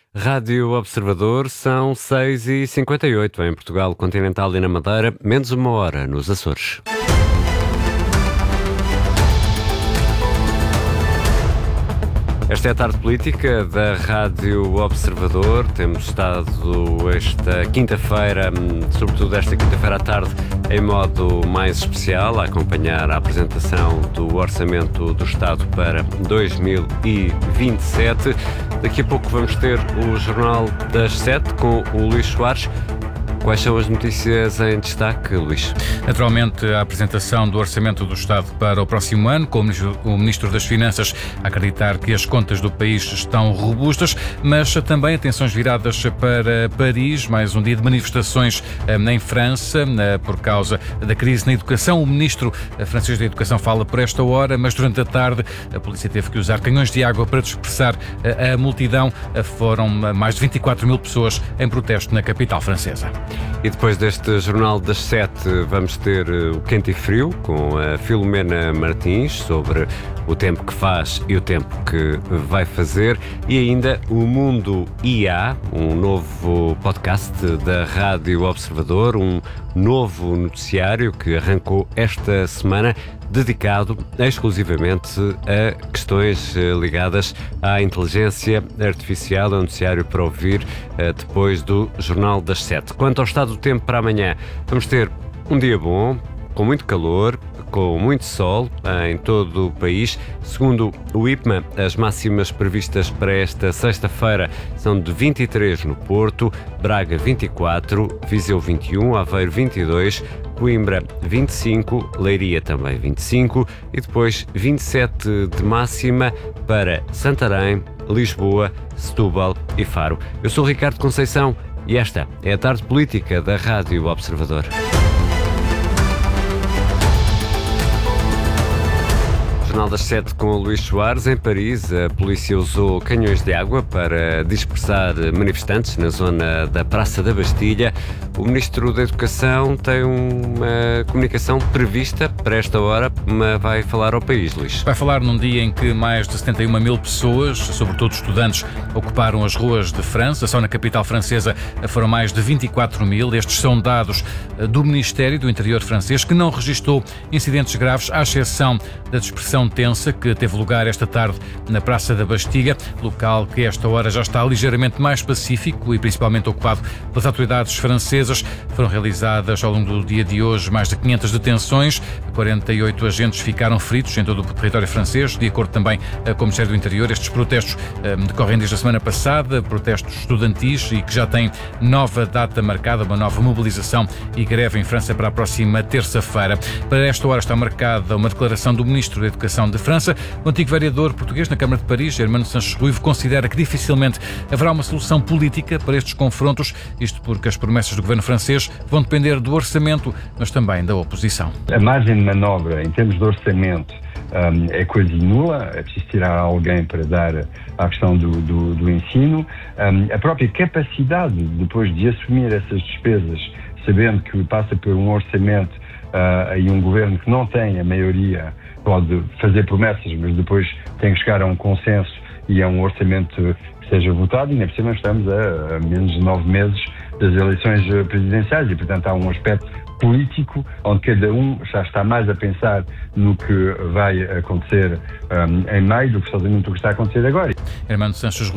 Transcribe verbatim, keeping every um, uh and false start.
Rádio Observador, são seis e cinquenta e oito em Portugal continental e na Madeira, menos uma hora nos Açores. Esta é a tarde política da Rádio Observador. Temos estado esta quinta-feira, sobretudo esta quinta-feira à tarde, em modo mais especial, a acompanhar a apresentação do Orçamento do Estado para dois mil e vinte e sete. Daqui a pouco vamos ter o Jornal das Sete com o Luís Soares. Quais são as notícias em destaque, Luís? Naturalmente, a apresentação do Orçamento do Estado para o próximo ano, com o Ministro das Finanças a acreditar que as contas do país estão robustas, mas também atenções viradas para Paris, mais um dia de manifestações em França, por causa da crise na educação. O Ministro francês da Educação fala por esta hora, mas durante a tarde a polícia teve que usar canhões de água para dispersar a multidão. Foram mais de vinte e quatro mil pessoas em protesto na capital francesa. E depois deste Jornal das Sete vamos ter o Quente e Frio com a Filomena Martins sobre o tempo que faz e o tempo que vai fazer, e ainda o Mundo I A, um novo podcast da Rádio Observador, um novo noticiário que arrancou esta semana, dedicado exclusivamente a questões ligadas à inteligência artificial. É um noticiário para ouvir depois do Jornal das Sete. Quanto ao estado do tempo para amanhã, vamos ter um dia bom, com muito calor, com muito sol em todo o país. Segundo o IPMA, as máximas previstas para esta sexta-feira são de vinte e três no Porto, Braga vinte e quatro, Viseu vinte e um, Aveiro vinte e dois, Coimbra vinte e cinco, Leiria também vinte e cinco e depois vinte e sete de máxima para Santarém, Lisboa, Setúbal e Faro. Eu sou o Ricardo Conceição e esta é a tarde política da Rádio Observador. Jornal das Sete com o Luís Soares. Em Paris, a polícia usou canhões de água para dispersar manifestantes na zona da Praça da Bastilha. O Ministro da Educação tem uma comunicação prevista para esta hora, mas vai falar ao país, Luís. Vai falar num dia em que mais de setenta e uma mil pessoas, sobretudo estudantes, ocuparam as ruas de França. Só na capital francesa foram mais de vinte e quatro mil. Estes são dados do Ministério do Interior francês, que não registou incidentes graves, à exceção da dispersão tensa que teve lugar esta tarde na Praça da Bastilha, local que a esta hora já está ligeiramente mais pacífico e principalmente ocupado pelas autoridades francesas. Foram realizadas ao longo do dia de hoje mais de quinhentas detenções, quarenta e oito agentes ficaram feridos em todo o território francês, de acordo também com o Ministério do Interior. Estes protestos decorrem desde a semana passada, protestos estudantis, e que já têm nova data marcada, uma nova mobilização e greve em França para a próxima terça-feira. Para esta hora está marcada uma declaração do Ministro da Educação de França. O antigo vereador português na Câmara de Paris, Hermano Sanches Ruivo, considera que dificilmente haverá uma solução política para estes confrontos, isto porque as promessas do governo francês vão depender do orçamento, mas também da oposição. A margem de manobra em termos de orçamento um, é quase nula, é preciso tirar alguém para dar à questão do, do, do ensino. Um, a própria capacidade depois de assumir essas despesas, sabendo que passa por um orçamento uh, e um governo que não tem a maioria, pode fazer promessas, mas depois tem que chegar a um consenso e a um orçamento que seja votado, e nem por cima estamos a, a menos de nove meses das eleições presidenciais, e portanto há um aspecto político onde cada um já está mais a pensar no que vai acontecer um, em maio do que sozinho no que está a acontecer agora. Hermano Sanches